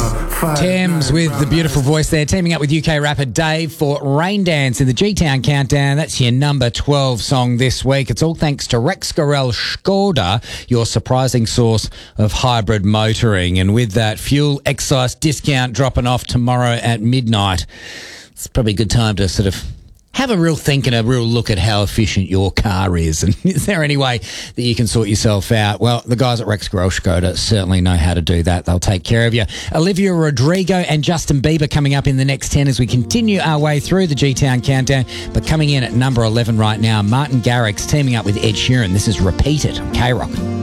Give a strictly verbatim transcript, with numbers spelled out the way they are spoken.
Thames with the beautiful voice there, teaming up with U K rapper Dave for Rain Dance in the G-Town Countdown. That's your number twelve song this week. It's all thanks to Rex Gorell Skoda, your surprising source of hybrid motoring. And with that fuel excise discount dropping off tomorrow at midnight, it's probably a good time to sort of have a real think and a real look at how efficient your car is. And is there any way that you can sort yourself out? Well, the guys at Rex Gorell Skoda certainly know how to do that. They'll take care of you. Olivia Rodrigo and Justin Bieber coming up in the next ten as we continue our way through the G-Town Countdown. But coming in at number eleven right now, Martin Garrix teaming up with Ed Sheeran. This is Repeat It on K-Rock.